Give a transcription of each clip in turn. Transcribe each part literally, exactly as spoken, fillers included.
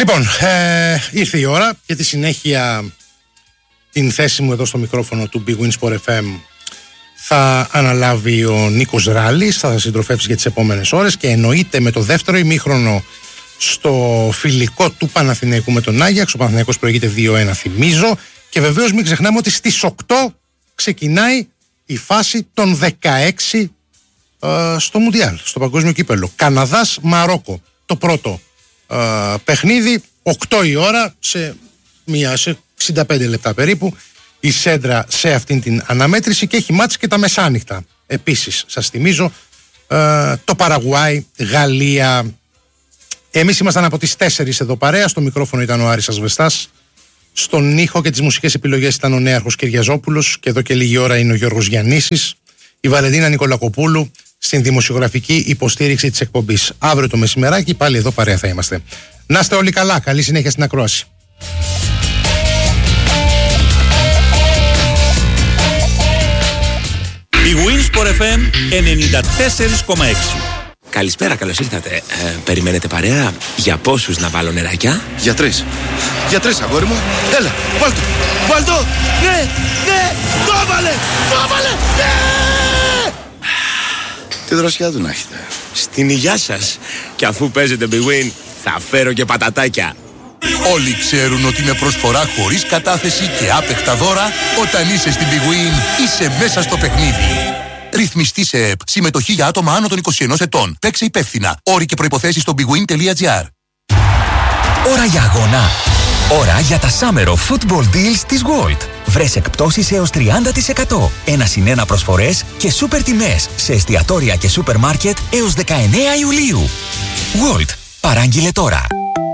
Λοιπόν, ε, ήρθε η ώρα για τη συνέχεια. Την θέση μου εδώ στο μικρόφωνο του Big Win Sport εφ εμ θα αναλάβει ο Νίκος Ράλης, θα συντροφεύσει για τις επόμενες ώρες και εννοείται με το δεύτερο ημίχρονο στο φιλικό του Παναθηναϊκού με τον Άγιαξ. Ο Παναθηναϊκός προηγείται δύο ένα, θυμίζω, και βεβαίως μην ξεχνάμε ότι στις οκτώ ξεκινάει η φάση των δεκαέξι ε, στο Μουντιάλ, στο Παγκόσμιο Κύπελλο. Καναδάς Μαρόκο, το πρώτο ε, παιχνίδι, οκτώ η ώρα, σε, μια, σε εξήντα πέντε λεπτά περίπου η Σέντρα σε αυτήν την αναμέτρηση, και έχει μάτς και τα μεσάνυχτα. Επίσης σας θυμίζω ε, το Παραγουάι, Γαλλία. Εμείς ήμασταν από τις τέσσερις εδώ παρέα. Στο μικρόφωνο ήταν ο Άρης Ασβεστάς, στον ήχο και τις μουσικές επιλογές ήταν ο Νέαρχος Κυριαζόπουλος, και εδώ και λίγη ώρα είναι ο Γιώργος Γιαννήσης, η Βαλεντίνα Νικολακοπούλου στην δημοσιογραφική υποστήριξη της εκπομπής. Αύριο το μεσημεράκι πάλι εδώ παρέα θα είμαστε. Να είστε όλοι καλά, καλή συνέχεια στην ακρόαση. Η Winsport εφ εμ ενενήντα τέσσερα κόμμα έξι. Καλησπέρα, καλώς ήρθατε. Ε, περιμένετε παρέα? Για πόσους να βάλω νεράκια? Για τρεις. Για τρεις, αγόρι μου. Έλα, βάλ' το. Βάλ' το. Ναι, ναι, το έβαλε. Το έβαλε. Ναι. Τι δροσιά του να έχετε. Στην υγειά σας. Και αφού παίζετε Big Win, θα φέρω και πατατάκια. Όλοι ξέρουν ότι με προσφορά χωρίς κατάθεση και άπεχτα δώρα, όταν είσαι στην Big Win, είσαι μέσα στο παιχνίδι. Ρυθμιστή σε ΕΠ. Συμμετοχή για άτομα άνω των είκοσι ενός ετών. Παίξε υπεύθυνα. Όροι και προϋποθέσεις στο bigwin τελεία gr. Ώρα για αγώνα. Ώρα για τα Summer of Football Deals της World. Βρες εκπτώσεις έως τριάντα τοις εκατό. Ένα συν ένα προσφορές και σούπερ τιμές σε εστιατόρια και σούπερ μάρκετ έως δεκαεννέα Ιουλίου. World. Παράγγειλε τώρα.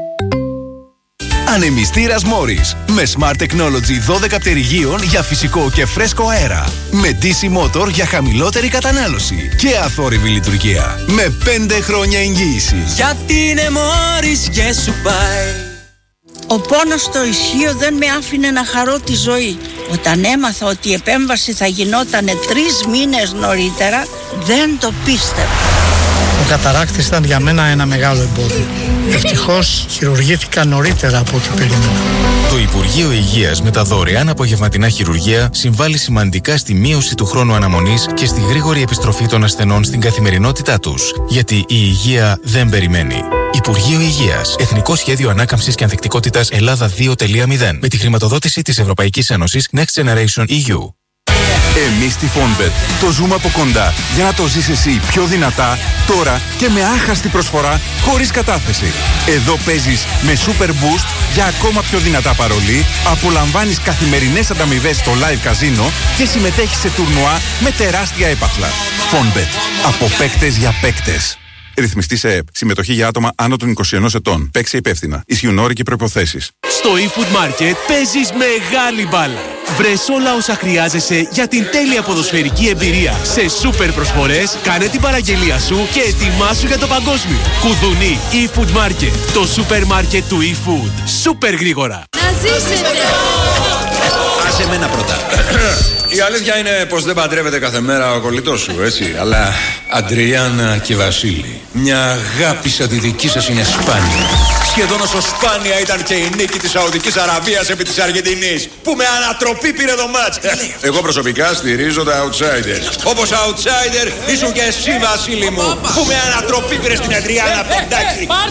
Ανεμιστήρας Morris με Smart Technology δώδεκα πτερυγίων για φυσικό και φρέσκο αέρα. Με ντι σι Motor για χαμηλότερη κατανάλωση και αθόρυβη λειτουργία. Με πέντε χρόνια εγγύηση. Γιατί είναι Morris και σου πάει. Ο πόνος στο ισχύο δεν με άφηνε να χαρώ τη ζωή. Όταν έμαθα ότι η επέμβαση θα γινόταν τρεις μήνες νωρίτερα, δεν το πίστευα. Ο καταράκτης ήταν για μένα ένα μεγάλο εμπόδιο. Ευτυχώς χειρουργήθηκα νωρίτερα από ό,τι περίμενα. Το Υπουργείο Υγείας με τα δωρεάν απογευματινά χειρουργεία συμβάλλει σημαντικά στη μείωση του χρόνου αναμονής και στη γρήγορη επιστροφή των ασθενών στην καθημερινότητά τους. Γιατί η υγεία δεν περιμένει. Υπουργείο Υγείας. Εθνικό Σχέδιο Ανάκαμψης και Ανθεκτικότητας Ελλάδα δύο τελεία μηδέν. Με τη χρηματοδότηση της Ευρωπαϊκής Ένωσης Next Generation ι γιου. Εμείς στη Fonbet το ζούμε από κοντά για να το ζεις εσύ πιο δυνατά, τώρα και με άχαστη προσφορά χωρίς κατάθεση. Εδώ παίζεις με Super Boost για ακόμα πιο δυνατά παρολί, απολαμβάνεις καθημερινές ανταμοιβές στο live casino και συμμετέχεις σε τουρνουά με τεράστια έπαθλα. Fonbet. Από παίκτες για παίκτες. Ρυθμιστή σε ΕΠ. Συμμετοχή για άτομα άνω των είκοσι ενός ετών. Παίξε υπεύθυνα. Ισχύουν όροι και προϋποθέσεις. Στο eFood Market παίζεις μεγάλη μπάλα. Βρες όλα όσα χρειάζεσαι για την τέλεια ποδοσφαιρική εμπειρία. Σε σούπερ προσφορές, κάνε την παραγγελία σου και ετοιμάσου για το παγκόσμιο. Κουδουνί eFood Market. Το σούπερ μάρκετ του eFood. Σούπερ γρήγορα. Να ζήσετε! Άσε εμένα πρώτα. Η αλήθεια είναι πως δεν παντρεύεται κάθε μέρα ο κολλητός σου, έτσι. Αλλά Αντριάννα και Βασίλη, μια αγάπη σαν τη δική σας είναι σπάνια. Σχεδόν όσο σπάνια ήταν και η νίκη της Σαουδικής Αραβίας επί της Αργεντινής, που με ανατροπή πήρε το μάτς. Εγώ προσωπικά στηρίζω τα outsiders. Όπως outsider ήσουν και εσύ, Βασίλη μου, που με ανατροπή πήρε στην Αντριάννα Ποντάκη.